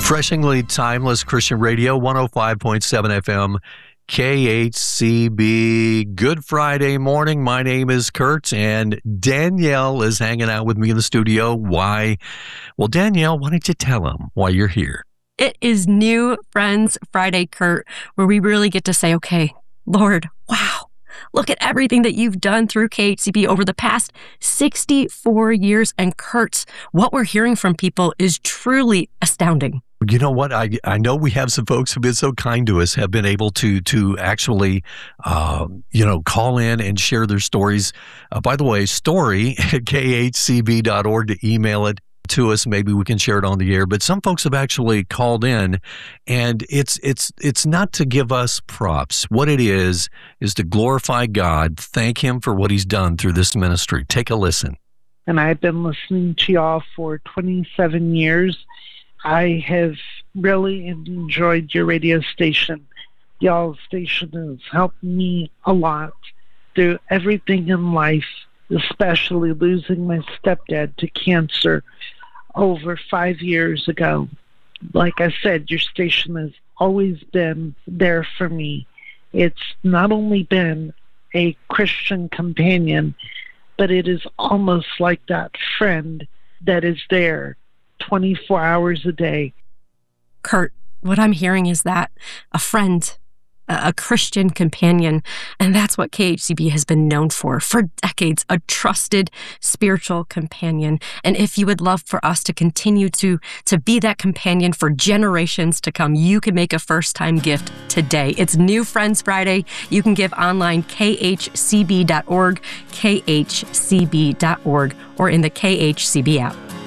Refreshingly timeless Christian radio, 105.7 FM, KHCB. Good Friday morning. My name is Kurt, and Danielle is hanging out with me in the studio. Why? Well, Danielle, why don't you tell them why you're here? It is New Friends Friday, Kurt, where we really get to say, okay, Lord, wow, look at everything that you've done through KHCB over the past 64 years. And Kurt, what we're hearing from people is truly astounding. You know what? I know we have some folks who've been so kind to us, have been able to actually, call in and share their stories. By the way, story@khcb.org to email it to us. Maybe we can share it on the air. But some folks have actually called in, and it's not to give us props. What it is to glorify God, thank Him for what He's done through this ministry. Take a listen. And I've been listening to y'all for 27 years. I have really enjoyed your radio station. Y'all's station has helped me a lot through everything in life, especially losing my stepdad to cancer over 5 years ago. Like I said, your station has always been there for me. It's not only been a Christian companion, but it is almost like that friend that is there 24 hours a day. Kurt, what I'm hearing is that a friend, a Christian companion, and that's what KHCB has been known for decades, a trusted spiritual companion. And if you would love for us to continue to be that companion for generations to come, you can make a first-time gift today. It's New Friends Friday. You can give online, khcb.org, khcb.org, or in the KHCB app.